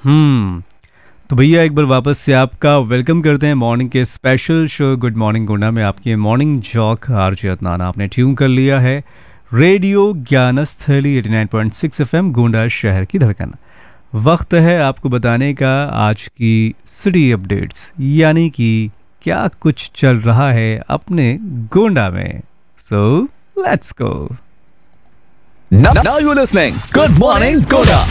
हम्म। तो भैया एक बार वापस से आपका वेलकम करते हैं मॉर्निंग के स्पेशल शो गुड मॉर्निंग गुंडा में। आपकी मॉर्निंग जॉक आरजे अदनान आपने ट्यून कर लिया है रेडियो ज्ञानस्थली 89.6 एफएम गोंडा शहर की धड़कन। वक्त है आपको बताने का आज की सिटी अपडेट्स, यानी कि क्या कुछ चल रहा है अपने गोंडा में। So let's go. Now you're listening. Good morning, Koda.